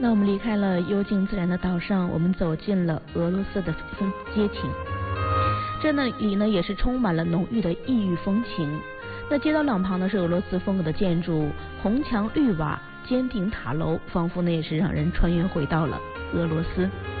那我们离开了幽静自然的岛上，我们走进了俄罗斯的街景。这里呢也是充满了浓郁的异域风情。那街道两旁呢是俄罗斯风格的建筑，红墙绿瓦、尖顶塔楼，仿佛呢也是让人穿越回到了俄罗斯。